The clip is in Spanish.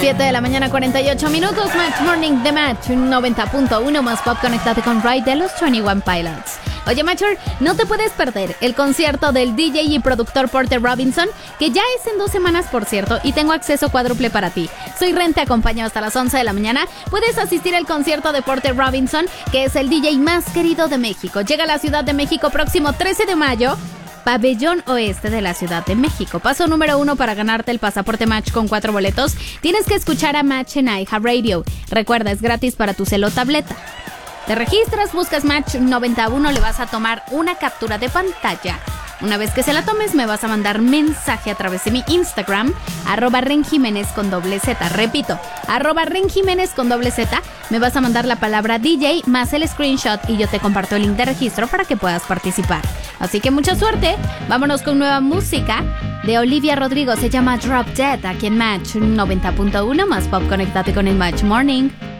7 de la mañana, 48 minutos. Match Morning de Match 90.1 más pop. Conéctate con Ride de los 21 Pilots. Oye, Matcher, no te puedes perder el concierto del DJ y productor Porter Robinson, que ya es en 2 semanas, por cierto, y tengo acceso cuádruple para ti. Soy Ren, te acompaño hasta las 11 de la mañana. Puedes asistir al concierto de Porter Robinson, que es el DJ más querido de México. Llega a la Ciudad de México próximo 13 de mayo. Pabellón Oeste de la Ciudad de México. Paso número 1 para ganarte el pasaporte Match con 4 boletos. Tienes que escuchar a Match en iHeartRadio. Recuerda, es gratis para tu cel o tableta. Te registras, buscas Match 91, le vas a tomar una captura de pantalla. Una vez que se la tomes, me vas a mandar mensaje a través de mi Instagram, @renjiménez con doble Z. Repito, @renjiménez con doble Z. Me vas a mandar la palabra DJ más el screenshot y yo te comparto el link de registro para que puedas participar. Así que mucha suerte. Vámonos con nueva música de Olivia Rodrigo. Se llama Drop Dead aquí en Match 90.1 más pop. Conéctate con el Match Morning.